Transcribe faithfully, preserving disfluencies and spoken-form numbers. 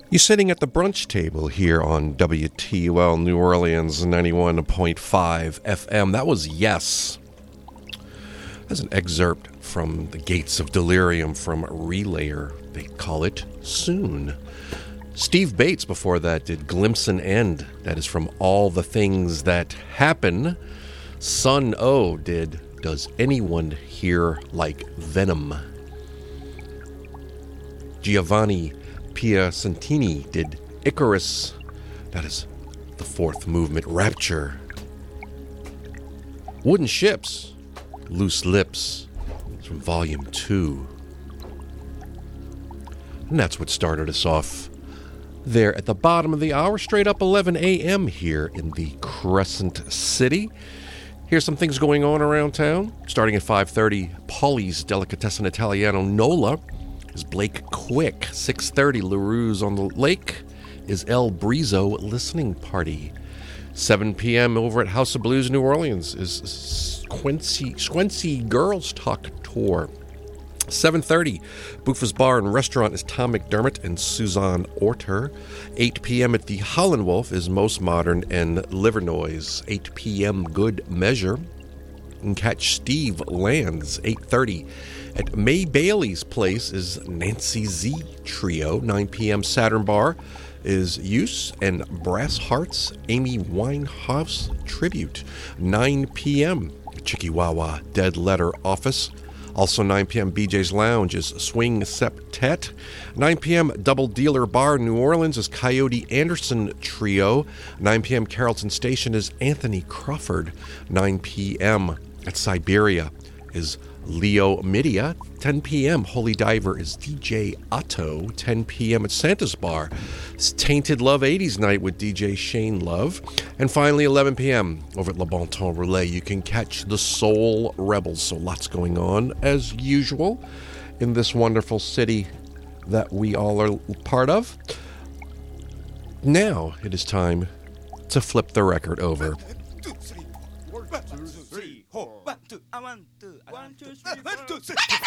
You're sitting at the brunch table here on W T U L New Orleans ninety-one point five F M. That was Yes. That's an excerpt from The Gates of Delirium from Relayer. They call it Soon. Steve Bates before that did Glimpse and End. That is from All the Things That Happen. Sun O did Does Anyone Hear Like Venom? Giovanni Piacentini did Icarus. That is the fourth movement, Rapture. Wooden Ships, Loose Lips. It's from volume two. And that's what started us off there at the bottom of the hour, straight up eleven a.m. here in the Crescent City. Here's some things going on around town. Starting at five thirty, Pauli's Delicatessen Italiano Nola is Blake Quick. six thirty, LaRue's on the Lake is El Brizo Listening Party. seven p.m. over at House of Blues New Orleans is Quincy, Squency Girls Talk Tour. seven thirty, Buffa's Bar and Restaurant is Tom McDermott and Suzanne Orter. eight p.m. at the Holland Wolf is Most Modern and Livernoise. eight p.m. Good Measure. You can catch Steve Lands. eight thirty at May Bailey's Place is Nancy Z Trio. nine p.m. Saturn Bar is Use and Brass Hearts Amy Winehouse Tribute. nine p.m. Chikiwawa Dead Letter Office. Also nine p.m. B J's Lounge is Swing Septet. nine p.m. Double Dealer Bar New Orleans is Coyote Anderson Trio. nine p.m. Carrollton Station is Anthony Crawford. nine p.m. at Siberia is Leo Midia. ten p.m. Holy Diver is D J Otto. ten p.m. at Santa's Bar it's Tainted Love eighties Night with D J Shane Love. And finally, eleven p.m. over at Le Bon Temps Relais, you can catch the Soul Rebels. So lots going on, as usual, in this wonderful city that we all are part of. Now it is time to flip the record over. One, two, three, four. One, two, one, two, one, two, three, four.